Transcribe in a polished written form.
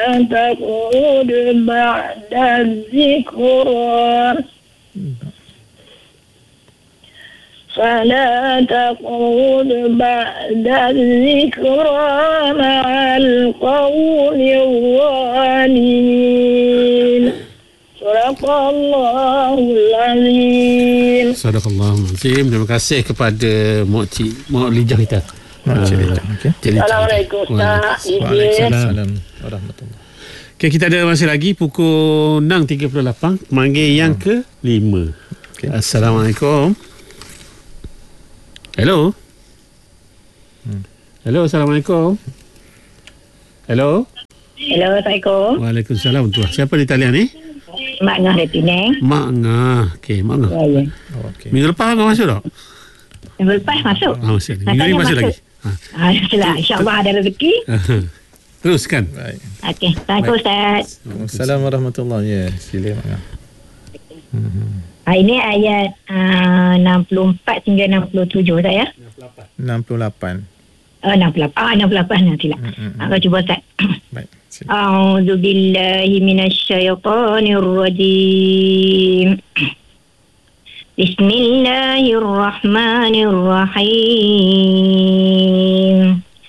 تقعد بعد الذكرى فلا تقعد بعد الذكرى مع القوم الظالمين. Sadaqallahul Azim. Sadaqallahul Azim. Terima kasih kepada Mak Lijah kita. Assalamualaikum Ustaz. Waalaikumsalam warahmatullahi. Okay, kita ada masih lagi pukul 6.38. Manggil yang ke-5. Okay. Assalamualaikum. Hello. Hello, Assalamualaikum. Hello. Hello, Assalamualaikum. Waalaikumsalam. Siapa di talian ni? Mak Ngah dari Penang. Mak Ngah. Okey, Mak Ngah. Ya. Minggu lepas Ngah masuk tak? Minggu lepas masuk. Masuk. Minggu ni masuk lagi. InsyaAllah ada rezeki. Teruskan. Baik. Okey. Assalamualaikum Ustaz. Assalamualaikum warahmatullahi. Ya, sila Mak Ngah. Ini ayat 64 hingga 67 tak ya? 68. 68 nanti lah. Aku cuba Ustaz. Baik. A'udzu billahi minasyaitonir rajim. Bismillahirrahmanirrahim.